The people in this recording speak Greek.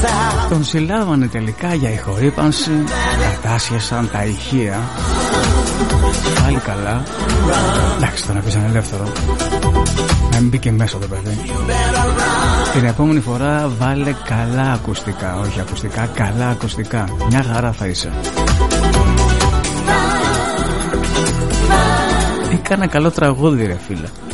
Τον συλλάβανε τελικά για ηχορύπανση, κατάσχεσαν τα ηχεία. Πάλι καλά. Εντάξει, τον αφήσαν ελεύθερο. Να μην μπήκε μέσα το παιδί. Την επόμενη φορά βάλε καλά ακουστικά. Όχι ακουστικά, καλά ακουστικά. Μια χαρά θα είσαι. Ή κάνα καλό τραγούδι ρε φίλε.